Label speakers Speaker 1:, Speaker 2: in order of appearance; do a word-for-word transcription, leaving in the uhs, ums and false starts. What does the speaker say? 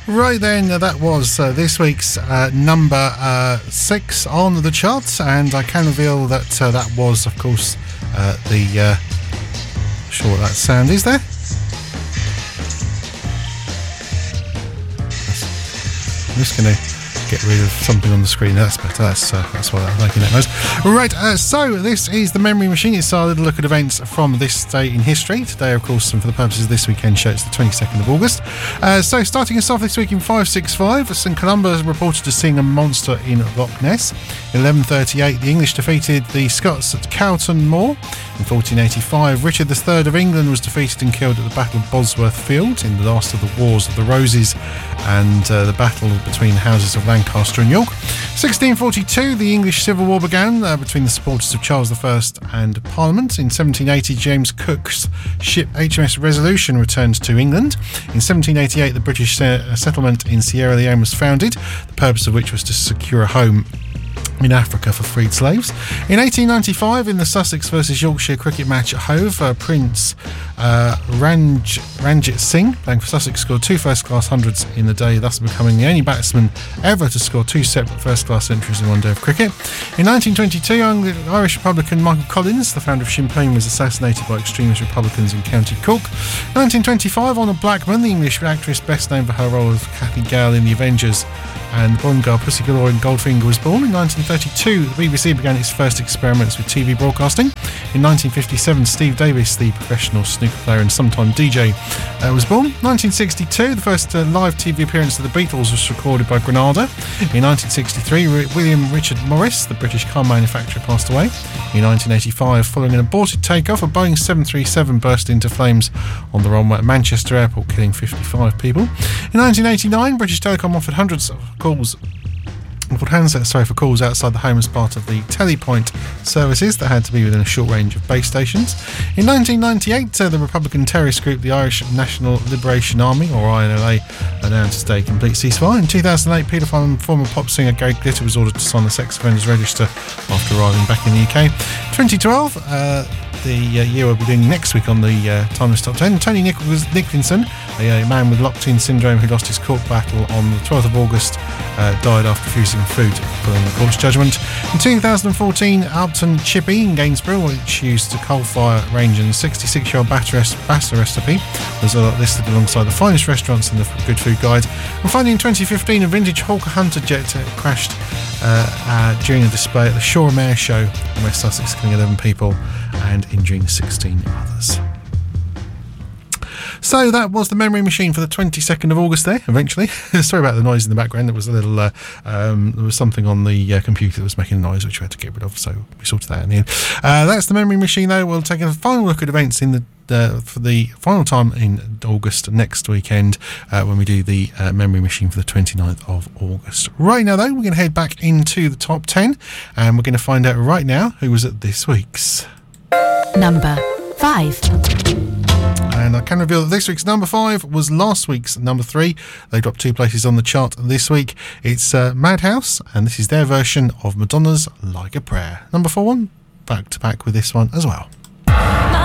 Speaker 1: Right then, uh, that was uh, this week's uh, number uh, six on the chart, and I can reveal that uh, that was, of course, uh, the. Uh, not sure what that sound is there. I'm just going to get rid of something on the screen. That's better. That's uh, that's why I'm making that noise. Right, uh, so this is the Memory Machine. It's our little look at events from this day in history. Today, of course, and for the purposes of this weekend show, it's the twenty-second of August. Uh, so starting us off this week in five sixty-five, St Columba reported to seeing a monster in Loch Ness. In eleven thirty-eight, the English defeated the Scots at Cowton Moor. In fourteen eighty-five, Richard the Third of England was defeated and killed at the Battle of Bosworth Field in the last of the Wars of the Roses and uh, the battle between the houses of Lancaster and York. sixteen forty-two, the English Civil War began uh, between the supporters of Charles the First and Parliament. In seventeen eighty, James Cook's ship H M S Resolution returned to England. In seventeen eighty-eight, the British uh, settlement in Sierra Leone was founded, the purpose of which was to secure a home in Africa for freed slaves. In eighteen ninety-five, in the Sussex versus Yorkshire cricket match at Hove, uh, Prince uh, Ranj, Ranjit Singh, playing for Sussex, scored two first-class hundreds in the day, thus becoming the only batsman ever to score two separate first-class centuries in one day of cricket. In nineteen twenty-two, Irish Republican Michael Collins, the founder of Sinn Féin, was assassinated by extremist Republicans in County Cork. nineteen twenty-five, Honor Blackman, the English actress best known for her role as Kathy Gale in The Avengers and Bond girl Pussy Galore in Goldfinger, was born. In nineteen thirty-two, the B B C began its first experiments with T V broadcasting. In nineteen fifty-seven, Steve Davis, the professional snooker player and sometime D J, uh, was born. nineteen sixty-two, the first uh, live T V appearance of the Beatles was recorded by Granada. In nineteen sixty-three, William Richard Morris, the British car manufacturer, passed away. In nineteen eighty-five, following an aborted takeoff, a Boeing seven thirty-seven burst into flames on the runway at Manchester Airport, killing fifty-five people. In nineteen eighty-nine, British Telecom offered hundreds of calls offered handsets sorry, for calls outside the home as part of the Telepoint services that had to be within a short range of base stations. In nineteen ninety-eight, uh, the Republican terrorist group, the Irish National Liberation Army, or I N L A, announced a complete ceasefire. In two thousand eight, paedophile and former pop singer Gary Glitter was ordered to sign the sex offenders register after arriving back in the U K. twenty twelve, uh, the uh, year we'll be doing next week on the uh, Timeless Top ten. Tony Nichols Nickinson, a, a man with locked-in syndrome who lost his court battle on the twelfth of August, uh, died after refusing food following the court's judgment. In two thousand fourteen, Alpton Chippy in Gainsborough, which used a coal-fire range and sixty-six-year-old batter recipe, was uh, listed alongside the finest restaurants in the Good Food Guide. And finally, in twenty fifteen, a vintage Hawker Hunter jet uh, crashed uh, uh, during a display at the Shoreham Air Show in West Sussex, killing eleven people and injuring sixteen others. So that was the Memory Machine for the twenty-second of August there, eventually. Sorry about the noise in the background. There was a little, uh, um, there was something on the uh, computer that was making a noise, which we had to get rid of, so we sorted that in the end. Uh, that's the Memory Machine, though. We'll take a final look at events in the uh, for the final time in August next weekend uh, when we do the uh, Memory Machine for the twenty-ninth of August. Right now, though, we're going to head back into the top ten, and we're going to find out right now who was at this week's
Speaker 2: number five.
Speaker 1: And I can reveal that this week's number five was last week's number three. They dropped two places on the chart this week. It's uh, Madhouse, and this is their version of Madonna's Like a Prayer. Number four one, back to back with this one as well.